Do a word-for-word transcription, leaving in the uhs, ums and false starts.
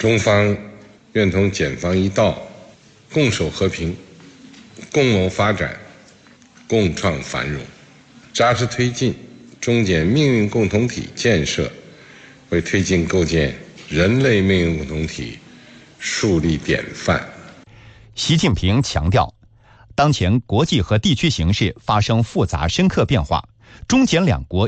中方愿同检方一道，共守和平，共谋发展，共创繁荣，扎实推进中检命运共同体建设，为推进构建人类命运共同体树立典范。 习近平强调，当前国际和地区形势发生复杂深刻变化，中检两国